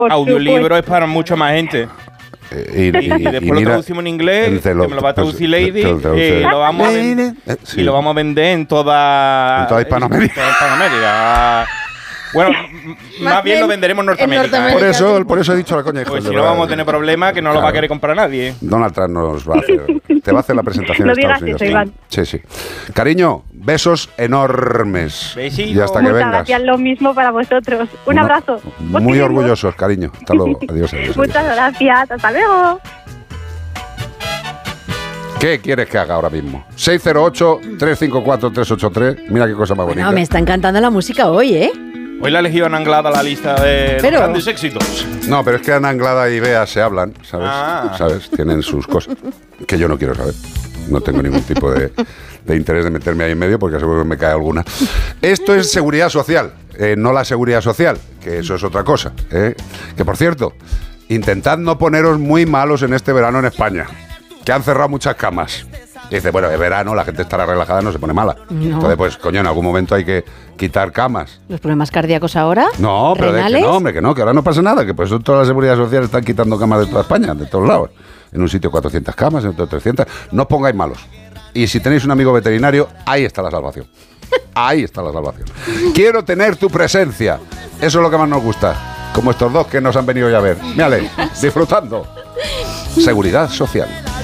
audiolibro es para mucha más gente. Y después lo traducimos en inglés, que me lo va a traducir Lady, lo vamos y lo vamos a vender en toda Hispanoamérica. Bueno, más bien lo venderemos en Norteamérica. Por eso he dicho la coña. Pues si no vamos a tener problemas, que no lo va a querer comprar nadie. Donald Trump nos va a hacer, te va a hacer la presentación en Estados Unidos. Iván. Sí. Cariño, besos enormes. Besitos. Y hasta que vengas. Gracias, lo mismo para vosotros. Un abrazo. Muy orgullosos, cariño. Hasta luego. Adiós. Muchas gracias. Hasta luego. ¿Qué quieres que haga ahora mismo? 608-354-383. Mira qué cosa más bonita. No, me está encantando la música hoy, ¿eh? Hoy la Legión Anglada a la lista de grandes éxitos. No, pero es que Ana Anglada y Bea se hablan, ¿sabes? ¿Sabes? Tienen sus cosas que yo no quiero saber. No tengo ningún tipo de interés de meterme ahí en medio porque seguro que me cae alguna. Esto es seguridad social, no la seguridad social, que eso es otra cosa. Que por cierto, intentad no poneros muy malos en este verano en España, que han cerrado muchas camas. Y dice, bueno, es verano, la gente estará relajada, no se pone mala. No. Entonces, pues, coño, en algún momento hay que quitar camas. ¿Los problemas cardíacos ahora? No, pero que ahora no pasa nada, que por eso toda la seguridad social están quitando camas de toda España, de todos lados. En un sitio 400 camas, en otro 300. No os pongáis malos. Y si tenéis un amigo veterinario, ahí está la salvación. Ahí está la salvación. Quiero tener tu presencia. Eso es lo que más nos gusta. Como estos dos que nos han venido ya a ver. Mírale, disfrutando. Seguridad social.